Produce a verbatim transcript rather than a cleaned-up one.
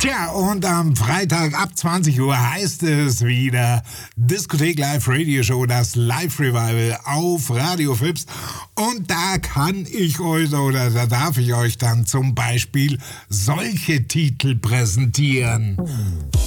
Tja, und am Freitag ab zwanzig Uhr heißt es wieder Diskothek Live Radio Show, das Live Revival auf Radio Fips. Und da kann ich euch oder da darf ich euch dann zum Beispiel solche Titel präsentieren.